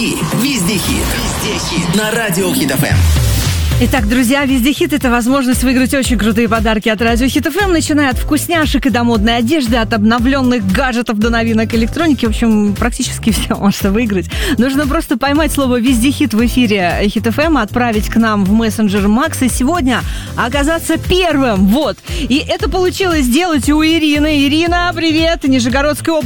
Везде хит. На радио Хит ФМ. Итак, друзья, везде хит – это возможность выиграть очень крутые подарки от радио Хит ФМ, начиная от вкусняшек и до модной одежды, от обновленных гаджетов до новинок электроники. В общем, практически все можно выиграть. Нужно просто поймать слово «везде хит» в эфире Хит ФМ, отправить к нам в мессенджер Макс и сегодня оказаться первым. Вот. И это получилось сделать у Ирины. Ирина, привет! Нижегородская область.